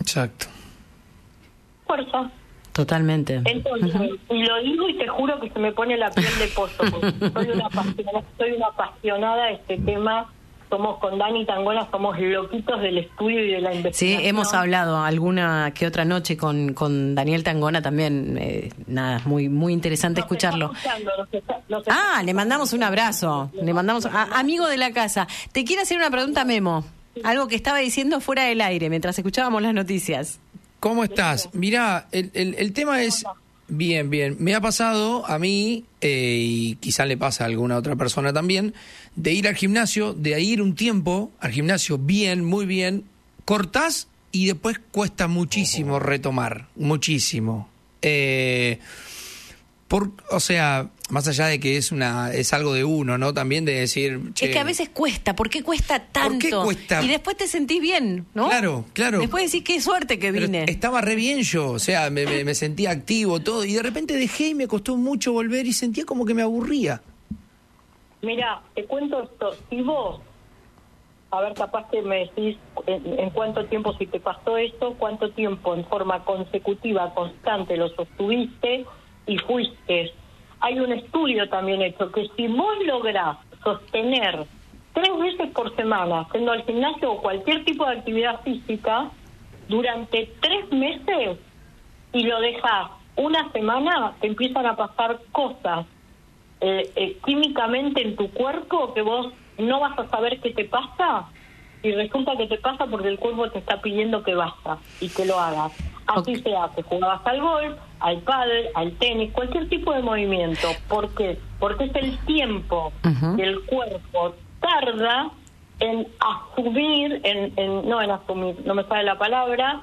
Exacto. Fuerza. Totalmente. Entonces, y lo digo y te juro que se me pone la piel de pollo, porque soy una apasionada de este tema. Somos con Dani Tangona, somos loquitos del estudio y de la investigación. Sí, hemos hablado alguna que otra noche con Daniel Tangona también. Nada, muy muy interesante escucharlo. Le mandamos un abrazo. Le mandamos amigo de la casa. Te quiero hacer una pregunta, Memo. Algo que estaba diciendo fuera del aire mientras escuchábamos las noticias. ¿Cómo estás? Mirá, el tema es... Bien. Me ha pasado a mí, y quizá le pasa a alguna otra persona también, de ir al gimnasio, de ir un tiempo al gimnasio bien, muy bien, cortás y después cuesta muchísimo retomar, muchísimo. O sea, más allá de que es algo de uno, ¿no? También de decir... Es que a veces cuesta. ¿Por qué cuesta tanto? ¿Por qué cuesta? Y después te sentís bien, ¿no? Claro. Después decís, qué suerte que vine. Pero estaba re bien yo, o sea, me sentía activo, todo. Y de repente dejé y me costó mucho volver y sentía como que me aburría. Mira, te cuento esto. Si vos, a ver, capaz que me decís en cuánto tiempo, si te pasó esto, cuánto tiempo en forma consecutiva, constante, lo sostuviste y fuiste. Hay un estudio también hecho que si vos lográs sostener 3 veces por semana, yendo al gimnasio o cualquier tipo de actividad física, durante 3 meses y lo dejás una semana, te empiezan a pasar cosas químicamente en tu cuerpo que vos no vas a saber qué te pasa, y resulta que te pasa porque el cuerpo te está pidiendo que vayas y que lo hagas. Así se hace, jugabas al golf, al pádel, al tenis, cualquier tipo de movimiento. ¿Por qué? Porque es el tiempo que el cuerpo tarda en asumir, no me sale la palabra,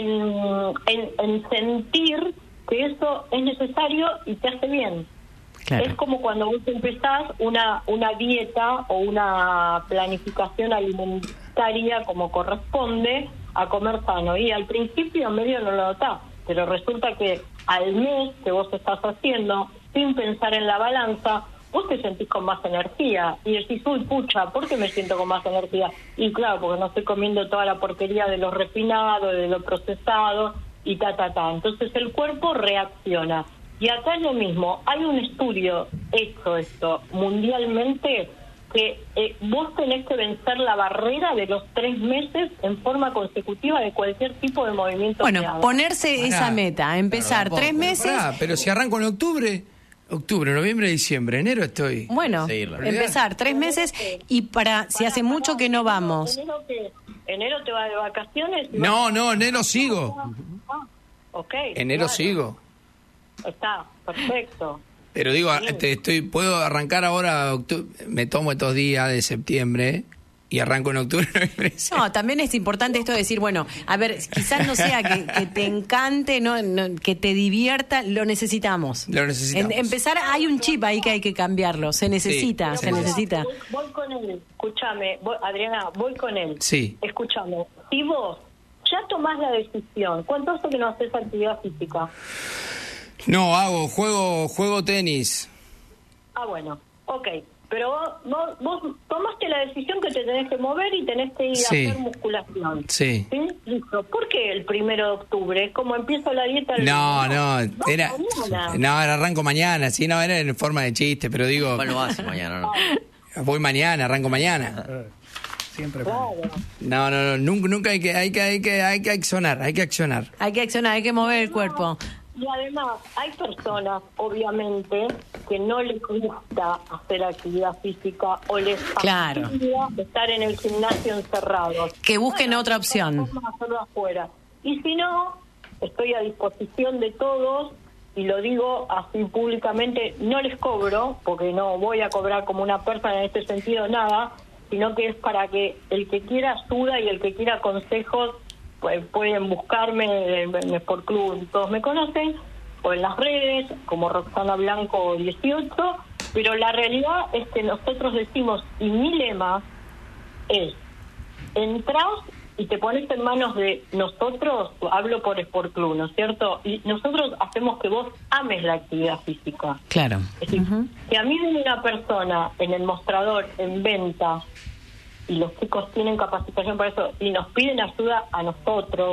en sentir que eso es necesario y te hace bien. Claro. Es como cuando vos empezás una dieta o una planificación alimentaria como corresponde a comer sano, y al principio medio no lo notás, pero resulta que al mes que vos estás haciendo sin pensar en la balanza, vos te sentís con más energía y decís, uy, pucha, ¿por qué me siento con más energía? Y claro, porque no estoy comiendo toda la porquería de lo refinado, de lo procesado y entonces el cuerpo reacciona. Y acá es lo mismo, hay un estudio hecho esto mundialmente que vos tenés que vencer la barrera de los 3 meses en forma consecutiva de cualquier tipo de movimiento. Bueno, ponerse esa meta, empezar 3 meses... pero si arranco en octubre, noviembre, diciembre, enero estoy... Bueno, empezar 3 meses y si hace mucho que no vamos... ¿Enero te vas de vacaciones? No, enero sigo. Enero sigo. Está, perfecto. Pero digo, puedo arrancar ahora, me tomo estos días de septiembre y arranco en octubre. No, también es importante esto de decir, bueno, a ver, quizás no sea que te encante, no, que te divierta, lo necesitamos. Empezar, hay un chip ahí que hay que cambiarlo, se necesita. Voy con él, escúchame, Adriana, voy con él. Sí. Escúchame, si vos ya tomás la decisión, ¿cuánto hace que no haces actividad física? No, juego tenis. Bueno, ok. Pero vos tomaste la decisión que te tenés que mover y tenés que ir a hacer musculación. Sí. Listo. ¿Por qué el 1 de octubre? ¿Cómo empiezo la dieta? Arranco mañana. Sí, era en forma de chiste, pero digo... Bueno, vas mañana, ¿no? Voy mañana, arranco mañana. Siempre. Claro. No, nunca hay que accionar. Hay que accionar, hay que mover el cuerpo. Y además, hay personas, obviamente, que no les gusta hacer actividad física o les fastidia estar en el gimnasio encerrados. Que busquen otra opción. Hacerlo afuera. Y si no, estoy a disposición de todos, y lo digo así públicamente, no les cobro, porque no voy a cobrar como una persona en este sentido nada, sino que es para que el que quiera ayuda y el que quiera consejos, pues pueden buscarme en Sport Club, todos me conocen, o en las redes, como Roxana Blanco 18, pero la realidad es que nosotros decimos, y mi lema es, entrás y te pones en manos de nosotros, hablo por Sport Club, ¿no es cierto? Y nosotros hacemos que vos ames la actividad física. Claro. Es decir, si a mí viene una persona en el mostrador, en venta, y los chicos tienen capacitación para eso, y nos piden ayuda a nosotros,